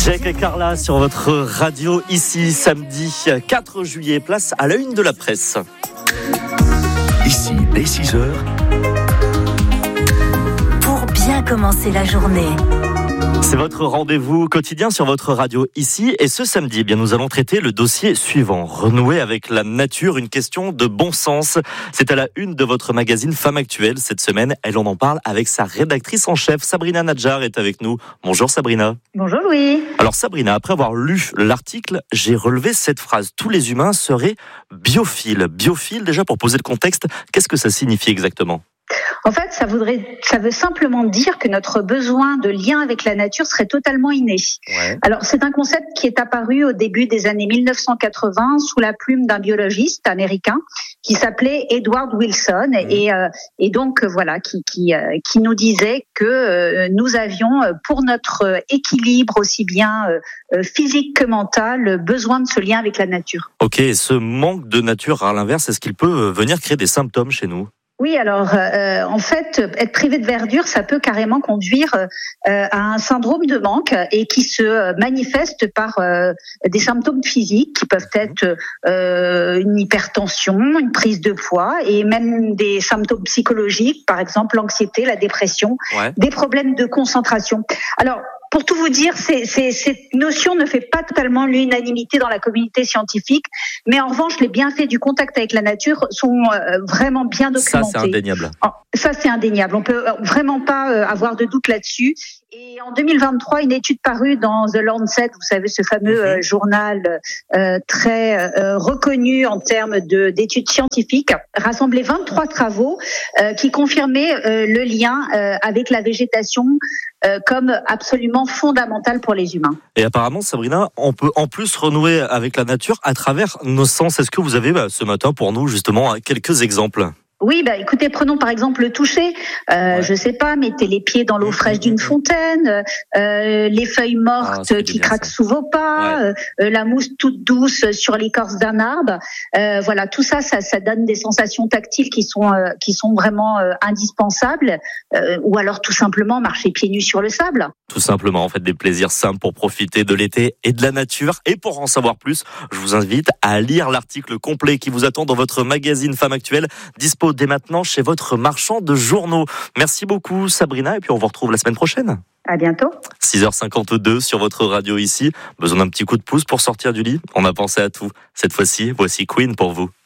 Jack et Carla sur votre radio ici samedi 4 juillet, place à la une de la presse. Ici, dès 6h. Pour bien commencer la journée. C'est votre rendez-vous quotidien sur votre radio ici. Et ce samedi, nous allons traiter le dossier suivant. Renouer avec la nature, une question de bon sens. C'est à la une de votre magazine Femme Actuelle cette semaine. Elle en parle avec sa rédactrice en chef, Sabrina Nadjar, est avec nous. Bonjour Sabrina. Bonjour Louis. Alors Sabrina, après avoir lu l'article, j'ai relevé cette phrase. Tous les humains seraient biophiles. Biophiles, déjà pour poser le contexte, qu'est-ce que ça signifie exactement ? En fait, ça veut simplement dire que notre besoin de lien avec la nature serait totalement inné. Ouais. Alors, c'est un concept qui est apparu au début des années 1980 sous la plume d'un biologiste américain qui s'appelait Edward Wilson et donc voilà qui nous disait que nous avions pour notre équilibre aussi bien physique que mental besoin de ce lien avec la nature. Ok, et ce manque de nature à l'inverse, est-ce qu'il peut venir créer des symptômes chez nous ? Oui, alors en fait, être privé de verdure, ça peut carrément conduire à un syndrome de manque et qui se manifeste par des symptômes physiques qui peuvent être une hypertension, une prise de poids et même des symptômes psychologiques, par exemple l'anxiété, la dépression, des problèmes de concentration. Alors, pour tout vous dire, cette notion ne fait pas totalement l'unanimité dans la communauté scientifique, mais en revanche, les bienfaits du contact avec la nature sont vraiment bien documentés. Ça, c'est indéniable. Ça, c'est indéniable. On peut vraiment pas avoir de doute là-dessus. Et en 2023, une étude parue dans The Lancet, vous savez, ce fameux journal très reconnu en termes d'études scientifiques, rassemblait 23 travaux qui confirmaient le lien avec la végétation comme absolument fondamental pour les humains. Et apparemment, Sabrina, on peut en plus renouer avec la nature à travers nos sens. Est-ce que vous avez ce matin pour nous justement quelques exemples ? Oui, écoutez, prenons par exemple le toucher. Je sais pas, mettez les pieds dans l'eau fraîche d'une fontaine, les feuilles mortes qui craquent sous vos pas, la mousse toute douce sur l'écorce d'un arbre. Voilà, tout ça donne des sensations tactiles qui sont vraiment indispensables. Ou alors tout simplement marcher pieds nus sur le sable. Tout simplement, en fait, des plaisirs simples pour profiter de l'été et de la nature. Et pour en savoir plus, je vous invite à lire l'article complet qui vous attend dans votre magazine Femme Actuelle, dispo dès maintenant chez votre marchand de journaux. Merci beaucoup Sabrina et puis on vous retrouve la semaine prochaine. À bientôt. 6h52 sur votre radio ici. Besoin d'un petit coup de pouce pour sortir du lit ? On a pensé à tout. Cette fois-ci, voici Queen pour vous.